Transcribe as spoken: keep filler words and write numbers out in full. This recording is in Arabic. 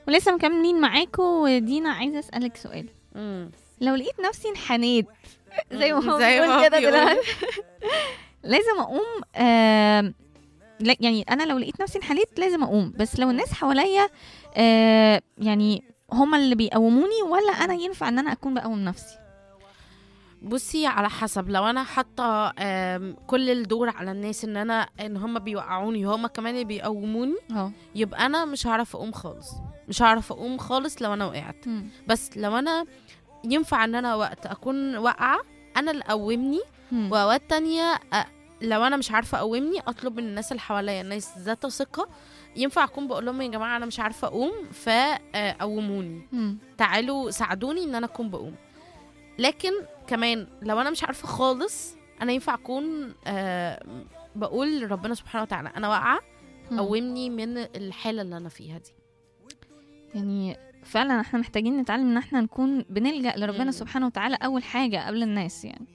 ولسه مكملين معاكم. ودينا عايزه اسالك سؤال. مم. لو لقيت نفسي انحنيت زي ما هو زي ما بيقول هو كده بيقول. دلوقتي لازم اقوم. آه لا يعني انا لو لقيت نفسي انحنيت لازم اقوم، بس لو الناس حواليا آه يعني هما اللي بيقوموني، ولا انا ينفع ان انا اكون بقوم نفسي؟ بصي، على حسب. لو انا حاطه آم، كل الدور على الناس ان انا ان هم بيوقعوني وهم كمان اللي بيقوموني، اه. يبقى انا مش هعرف اقوم خالص. مش هعرف اقوم خالص لو انا وقعت. بس لو انا ينفع ان انا وقت اكون واقعه انا اللي اقومني، واوقات تانية أ- لو انا مش عارفه اقومني اطلب من الناس اللي حواليا، الناس ذات ثقه، ينفع اكون بقول لهم يا جماعه انا مش عارفه اقوم فقوموني، تعالوا ساعدوني ان انا اكون بقوم. لكن كمان لو انا مش عارفه خالص، انا ينفع اكون آه بقول لربنا سبحانه وتعالى انا واقعه، قومني من الحاله اللي انا فيها دي. يعني فعلا احنا محتاجين نتعلم ان احنا نكون بنلجأ لربنا مم. سبحانه وتعالى اول حاجه قبل الناس يعني.